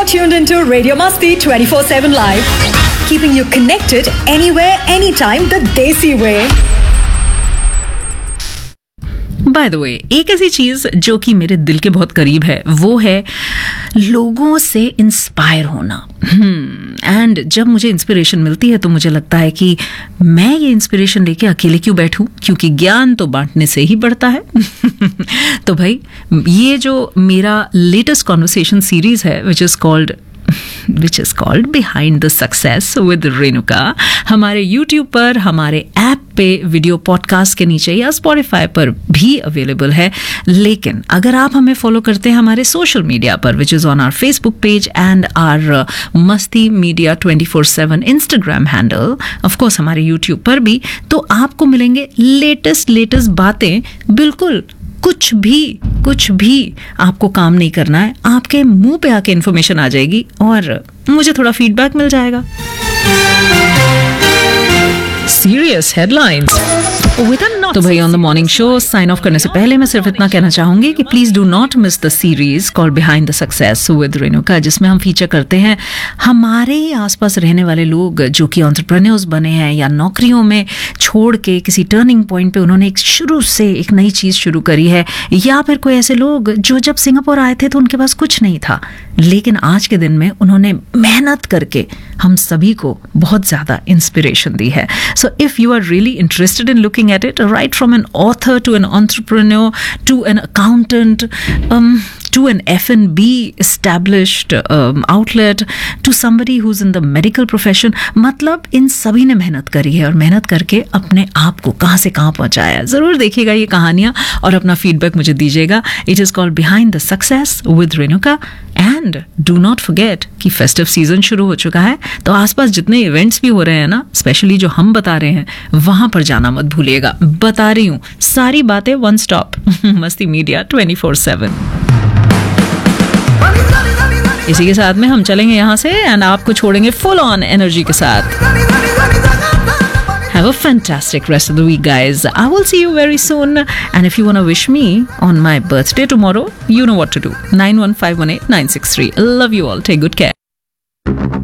You're tuned into Radio Masti 24/7 Live, keeping you connected anywhere, anytime, the Desi way. By the way, एक ऐसी चीज जो कि मेरे दिल के बहुत करीब है वो है लोगों से इंस्पायर होना। एंड जब मुझे इंस्पिरेशन मिलती है तो मुझे लगता है कि मैं ये इंस्पिरेशन लेके अकेले क्यों बैठूं, क्योंकि ज्ञान तो बांटने से ही बढ़ता है। तो भाई, ये जो मेरा लेटेस्ट कॉन्वर्सेशन सीरीज है which is called behind the success with Renuka, हमारे यूट्यूब पर, हमारे ऐप पे, वीडियो पॉडकास्ट के नीचे या स्पॉटिफाई पर भी अवेलेबल है। लेकिन अगर आप हमें फॉलो करते हैं हमारे सोशल मीडिया पर, which is on our Facebook page and our मस्ती media 24/7 Instagram handle, of course हमारे यूट्यूब पर भी, तो आपको मिलेंगे लेटेस्ट बातें। बिल्कुल कुछ भी आपको काम नहीं करना है, आपके मुंह पे आके इन्फॉर्मेशन आ जाएगी और मुझे थोड़ा फीडबैक मिल जाएगा। सीरियस हेडलाइंस तो भाई, on the morning show sign of करने से पहले मैं सिर्फ इतना कहना चाहूंगी कि please do not miss the series called behind the success with Renuka, जिसमें हम फीचर करते हैं हमारे आसपास रहने वाले लोग जो कि एंटरप्रेन्योर्स बने हैं या नौकरियों में छोड़ के किसी टर्निंग पॉइंट पे उन्होंने शुरू से एक नई चीज शुरू करी है, या फिर कोई ऐसे लोग जो जब सिंगापुर आए थे तो उनके पास कुछ नहीं था, लेकिन आज के दिन में उन्होंने मेहनत करके हम सभी को बहुत ज्यादा इंस्पिरेशन दी है। So if you are really interested in looking at it, right from an author to an entrepreneur to an accountant, to an F&B established outlet, to somebody who's in the medical profession, मतलब इन सभी ने मेहनत करी है और मेहनत करके अपने आप को कहाँ से कहाँ पहुँचाया है। ज़रूर देखिएगा ये कहानियाँ और अपना फीडबैक मुझे दीजिएगा। It is called behind the success with Renuka. And do not forget कि फेस्टिव सीजन शुरू हो चुका है, तो आसपास जितने इवेंट्स भी हो रहे हैं ना, स्पेशली जो हम बता रहे हैं, वहां पर जाना मत भूलिएगा। बता रही हूँ, सारी बातें वन स्टॉप मस्ती मीडिया 24/7। इसी के साथ में हम चलेंगे यहाँ से एंड आपको छोड़ेंगे फुल ऑन एनर्जी के साथ। Have a fantastic rest of the week, guys. I will see you very soon. And if you want to wish me on my birthday tomorrow, you know what to do. 91518963. Love you all. Take good care.